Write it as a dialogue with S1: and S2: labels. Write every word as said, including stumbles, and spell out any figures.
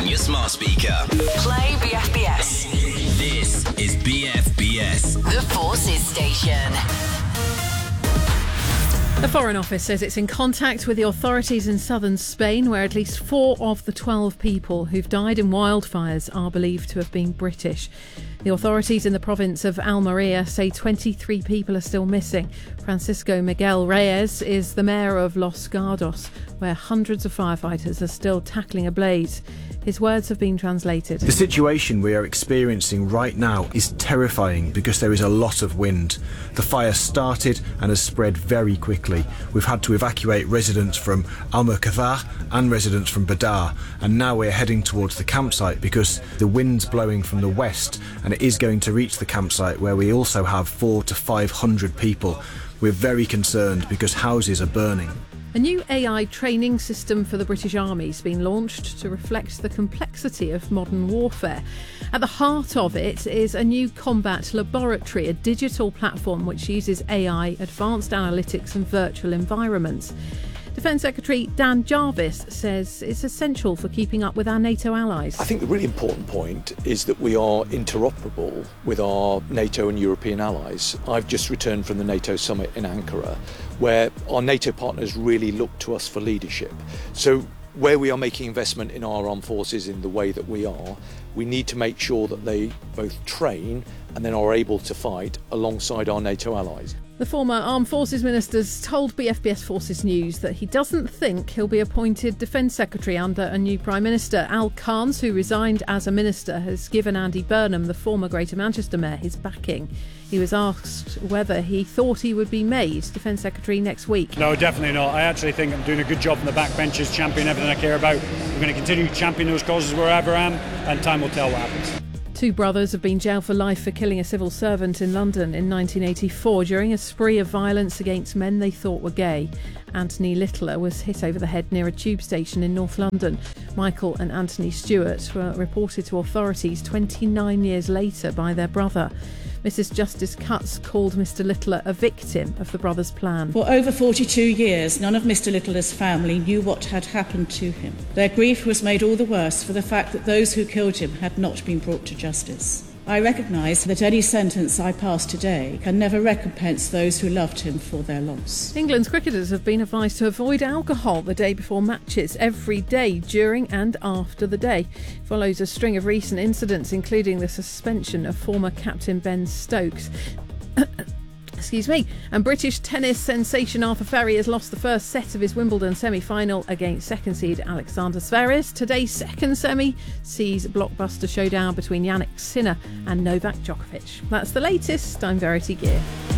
S1: on your smart speaker.
S2: Play B F B S.
S1: This is B F B S.
S2: The Forces Station.
S3: The Foreign Office says it's in contact with the authorities in southern Spain, where at least four of the twelve people who've died in wildfires are believed to have been British. The authorities in the province of Almería say twenty-three people are still missing. Francisco Miguel Reyes is the mayor of Los Gardos, where hundreds of firefighters are still tackling a blaze. His words have been translated.
S4: The situation we are experiencing right now is terrifying because there is a lot of wind. The fire started and has spread very quickly. We've had to evacuate residents from Almocadar and residents from Badar, and now we're heading towards the campsite because the wind's blowing from the west and it is going to reach the campsite where we also have four to five hundred people. We're very concerned because houses are burning.
S3: A new A I training system for the British Army has been launched to reflect the complexity of modern warfare. At the heart of it is a new combat laboratory, a digital platform which uses A I, advanced analytics and virtual environments. Defence Secretary Dan Jarvis says it's essential for keeping up with our NATO allies.
S5: I think the really important point is that we are interoperable with our NATO and European allies. I've just returned from the NATO summit in Ankara, where our NATO partners really look to us for leadership. So where we are making investment in our armed forces in the way that we are, we need to make sure that they both train and then are able to fight alongside our NATO allies.
S3: The former Armed Forces Minister's told B F B S Forces News that he doesn't think he'll be appointed Defence Secretary under a new Prime Minister. Al Carnes, who resigned as a minister, has given Andy Burnham, the former Greater Manchester Mayor, his backing. He was asked whether he thought he would be made Defence Secretary next week.
S6: No, definitely not. I actually think I'm doing a good job in the backbenches, championing everything I care about. I'm going to continue to champion those causes wherever I am, and time will tell what happens.
S3: Two brothers have been jailed for life for killing a civil servant in London in nineteen eighty-four during a spree of violence against men they thought were gay. Anthony Littler was hit over the head near a tube station in North London. Michael and Anthony Stewart were reported to authorities twenty-nine years later by their brother. Missus Justice Cutts called Mister Littler a victim of the brothers' plan.
S7: For over forty-two years, none of Mister Littler's family knew what had happened to him. Their grief was made all the worse for the fact that those who killed him had not been brought to justice. I recognise that any sentence I pass today can never recompense those who loved him for their loss.
S3: England's cricketers have been advised to avoid alcohol the day before matches, every day, during and after the day. It follows a string of recent incidents, including the suspension of former captain Ben Stokes. Excuse me. And British tennis sensation Arthur Ferry has lost the first set of his Wimbledon semi-final against second seed Alexander Zverev. Today's second semi sees a blockbuster showdown between Jannik Sinner and Novak Djokovic. That's the latest. I'm Verity Gear.